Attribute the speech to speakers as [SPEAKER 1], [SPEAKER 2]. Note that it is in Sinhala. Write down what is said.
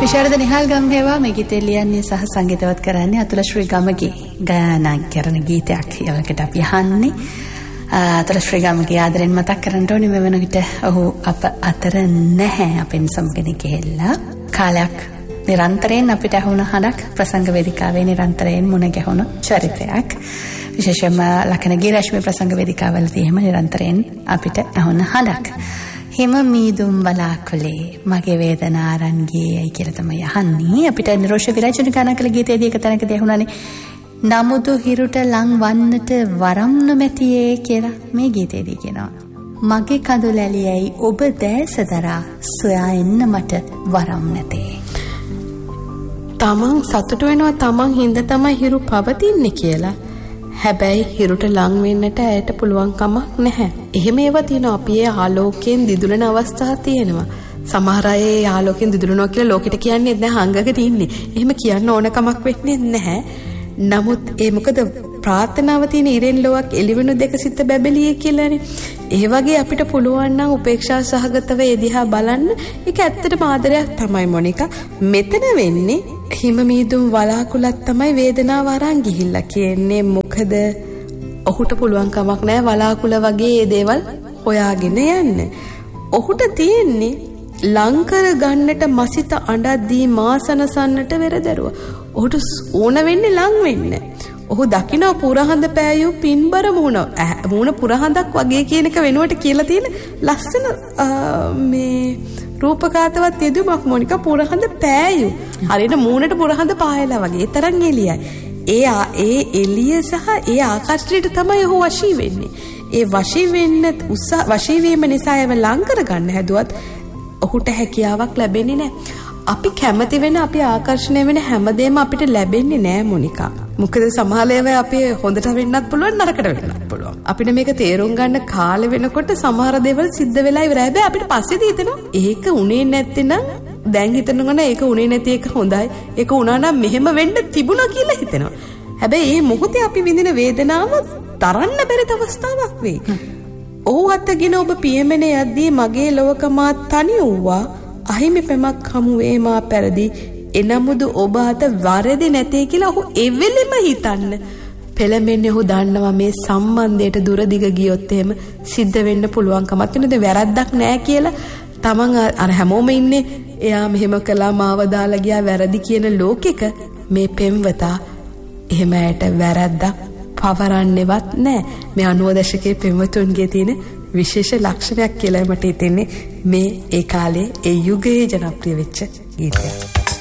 [SPEAKER 1] විශාරද නිහාල් ගම්හේවා මේ ගීතය ලියන්නේ සහ සංගීතවත් කරන්නේ අතුල ශ්‍රී ගමගේ ගායනා කරන ගීතයක්. ඒකට අපි අහන්නේ අතුල ශ්‍රී ගමගේ ආදරෙන් මතක් කරන්න ඕනේ මේ වෙන විට ඔහු අප අතර නැහැ. අපෙන් සමගින් ගිහිල්ලා කාලයක් නිරන්තරයෙන් අපිට අහුණ හඬක් ප්‍රසංග වේදිකාවේ නිරන්තරයෙන් මුණ ගැහුණු චරිතයක්. විශේෂයෙන්ම ලකන ගිරශ්මී ප්‍රසංග වේදිකාවලදී එහෙම නිරන්තරයෙන් අපිට අහුණ හඬක්. හිම මීදුම් බලාකුලේ මගේ වේදනා අරන් ගියේයි කියලා තමයි අහන්නේ. අපිට නිරෝෂ විරජන ගාන කළ ගීතයේදී එක තැනකදී අහුණානේ නමුදු හිරුට ලං වන්නට වරම් නොමැතියේ කියලා මේ ගීතයේදී කියනවා. මගේ කඳුල ඇලියයි ඔබ දැසදරා සොයා එන්න මට වරම් නැතේ.
[SPEAKER 2] තමන් සතුට වෙනවා තමන් හින්දා තමයි හිරු පවතින්නේ කියලා. හැබැයි හිරුට ලං වෙන්නට ඇයට පුළුවන් කමක් නැහැ. එහෙම ඒවා තියෙනවා. අපි ඒ ආලෝකයෙන් දිදුලන අවස්ථා තියෙනවා. සමහර අය ඒ ආලෝකයෙන් දිදුලනවා කියලා ලෝකෙට කියන්නේ නැහැ හංගකට ඉන්නේ. එහෙම කියන්න ඕන කමක් වෙන්නේ නැහැ. නමුත් ඒ මොකද ප්‍රාර්ථනාව තියෙන ඉරෙන් ලොවක් එළිවෙනු දෙක සිත බැබලියේ කියලානේ. ඒ වගේ අපිට පුළුවන් නම් උපේක්ෂා සහගතව ඒ දිහා බලන්න. ඒක ඇත්තටම ආදරයක් තමයි මොනිකා. මෙතන වෙන්නේ හිම මීදුම් වලාකුලක් තමයි වේදනාව අරන් ගිහිල්ලා කියන්නේ. මොකද ඔහුට පුළුවන් කමක් නැහැ වලාකුල වගේ ඒ දේවල් හොයාගෙන යන්න. ඔහුට තියෙන්නේ ලංකර ගන්නට මසිත අඬද්දී මාසනසන්නට වෙරදරුවා. ඔහුට ඕන වෙන්නේ ලං වෙන්න. ඔහු දකින්න පුරහඳ පෑයු පින්බර මූණ පුරහඳක් වගේ කියන එක වෙනුවට කියලා තියෙන ලස්සන මේ රූපකාතවත් යෙදුමක් මොනිකා පුරහඳ පෑයු. හරියට මූණට පුරහඳ පායලා වගේ තරම් එළියයි. ඒ එළිය සහ ඒ ආකර්ෂණයට තමයි ඔහු වශී වෙන්නේ. ඒ වශී වෙන්න වශී වීම නිසා ඒව ලං කරගන්න හැදුවත් ඔහුට හැකියාවක් ලැබෙන්නේ නැහැ. අපි කැමති වෙන අපි ආකර්ෂණය වෙන හැමදේම අපිට ලැබෙන්නේ නැහැ මොනිකා. මොකද සමහර ඒවා අපි හොඳට වෙන්නත් පුළුවන් නරකට වෙන්නත් පුළුවන්. අපිට මේක තේරුම් ගන්න කාලෙ වෙනකොට සමහර දේවල් සිද්ධ වෙලා ඉවරයි. හැබැයි අපිට පස්සේදී හිතෙනවා ඒක උනේ නැත්නම් දැන් හිතනකොට ඒක උනේ නැති එක හොඳයි. ඒක උනා නම් මෙහෙම වෙන්න තිබුණා කියලා හිතෙනවා. හැබැයි මේ මොහොතේ අපි විඳින වේදනාව තරන්න බැරි අවස්ථාවක් වෙයි. ඔව් අතගෙන ඔබ පියමනේ යද්දී මගේ ලොවක මා තනි වූවා. අහිමි පෙමක් හමු වේ මා පෙරදි එනමුදු ඔබ අත වරදි නැතේ කියලා ඔහු එවෙලෙම හිතන්න. පෙළඹෙන්නේ ඔහු දන්නවා මේ සම්බන්ධයට දුර දිග ගියොත් එහෙම සිද්ධ වෙන්න පුළුවන් කමක් තියෙනද වැරද්දක් නැහැ කියලා. තමන් අර හැමෝම ඉන්නේ එයා මෙහෙම කළා මාව දාලා ගියා වැරදි කියන ලෝකෙක මේ පෙම්වතා එහෙම ඇයට වැරද්දක් පවරන්නේවත් නැහැ. මේ 90 දශකයේ පෙම්වතුන්ගේ තියෙන විශේෂ ලක්ෂණයක් කියලා මට හිතෙන්නේ මේ ඒ කාලේ ඒ යුගයේ ජනප්‍රිය වෙච්ච ගීතයක්.